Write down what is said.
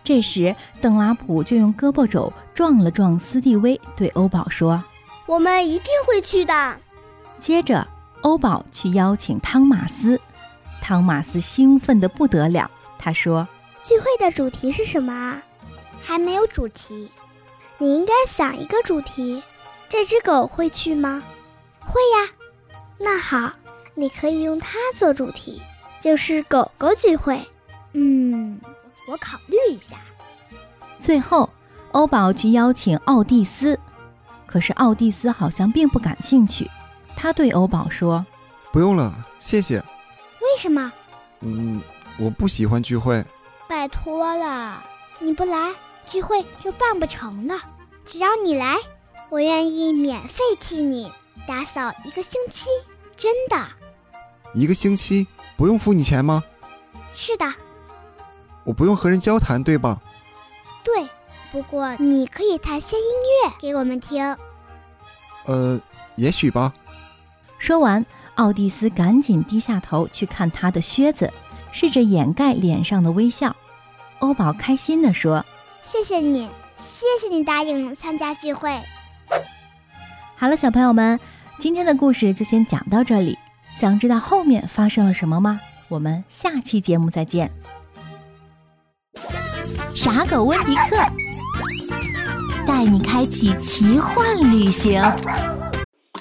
这时邓拉普就用胳膊肘撞了撞斯蒂威，对欧宝说： 我们一定会去的。 接着欧宝去邀请汤马斯，汤马斯兴奋得不得了，他说： 聚会的主题是什么啊？ 还没有主题。 你应该想一个主题。这只狗会去吗？ 会呀。 那好，你可以用它做主题，就是狗狗聚会。 我考虑一下。 最后欧宝去邀请奥蒂斯，可是奥蒂斯好像并不感兴趣，他对欧宝说： 不用了，谢谢。 为什么？ 我不喜欢聚会。 拜托了，你不来聚会就办不成了。只要你来，我愿意免费替你打扫1个星期，真的。 1个星期不用付你钱吗？ 是的。 我不用和人交谈，对吧？ 对，不过你可以弹些音乐给我们听。 也许吧。 说完，奥蒂斯赶紧低下头去看他的靴子，试着掩盖脸上的微笑。欧宝开心地说： 谢谢你答应参加聚会。 好了，小朋友们，今天的故事就先讲到这里。想知道后面发生了什么吗？我们下期节目再见。傻狗温迪克带你开启奇幻旅行。